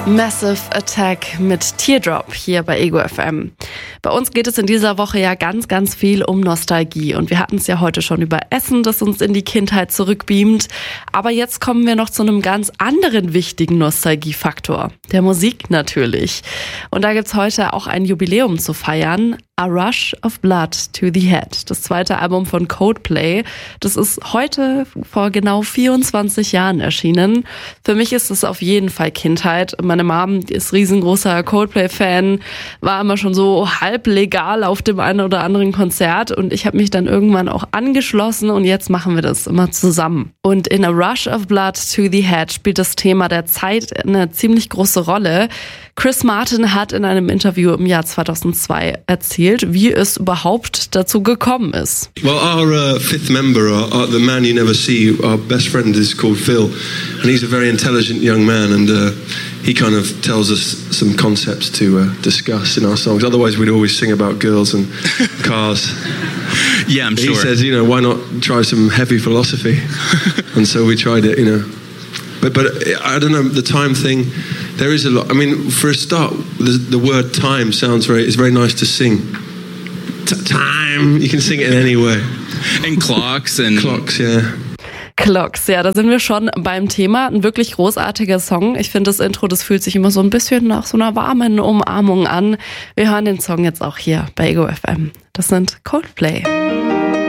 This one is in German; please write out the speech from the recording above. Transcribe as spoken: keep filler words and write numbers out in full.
Massive Attack mit Teardrop hier bei Ego F M. Bei uns geht es in dieser Woche ja ganz, ganz viel um Nostalgie. Und wir hatten es ja heute schon über Essen, das uns in die Kindheit zurückbeamt. Aber jetzt kommen wir noch zu einem ganz anderen wichtigen Nostalgiefaktor. Der Musik natürlich. Und da gibt's heute auch ein Jubiläum zu feiern. A Rush of Blood to the Head. Das zweite Album von Coldplay. Das ist heute vor genau vierundzwanzig Jahren erschienen. Für mich ist es auf jeden Fall Kindheit. Meine Mom, die ist riesengroßer Coldplay-Fan, war immer schon so halb legal auf dem einen oder anderen Konzert und ich habe mich dann irgendwann auch angeschlossen und jetzt machen wir das immer zusammen. Und in A Rush of Blood to the Head spielt das Thema der Zeit eine ziemlich große Rolle. Chris Martin hat in einem Interview im Jahr zweitausendzwei erzählt, wie es überhaupt dazu gekommen ist. Well, our uh, fifth member, our, our, the man you never see, our best friend is called Phil, and he's a very intelligent young man, and uh, he kind of tells us some concepts to uh, discuss in our songs. Otherwise, we'd always sing about girls and cars. Yeah, I'm he sure. He says, you know, why not try some heavy philosophy? And so we tried it, you know. But but I don't know, the time thing, there is a lot. I mean, for a start, the, the word time sounds very, it's very nice to sing. T- time, you can sing it in any way. And clocks and... Clocks, yeah. Clocks, ja, da sind wir schon beim Thema. Ein wirklich großartiger Song. Ich finde, das Intro, das fühlt sich immer so ein bisschen nach so einer warmen Umarmung an. Wir hören den Song jetzt auch hier bei Ego F M. Das sind Coldplay.